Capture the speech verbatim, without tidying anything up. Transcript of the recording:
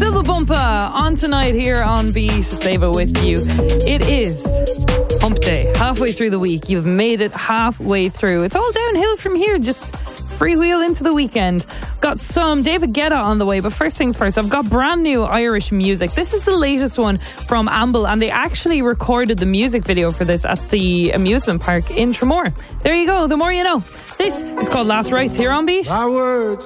Silva Bumpa on tonight here on Beat. Slava with you. It is Hump Day, halfway through the week. You've made it halfway through. It's all downhill from here. Just freewheel into the weekend. Got some David Guetta on the way, but first things first, I've got brand new Irish music. This is the latest one from Amble, and they actually recorded the music video for this at the amusement park in Tramore. There you go, the more you know. This is called Last Rites here on Beat. My words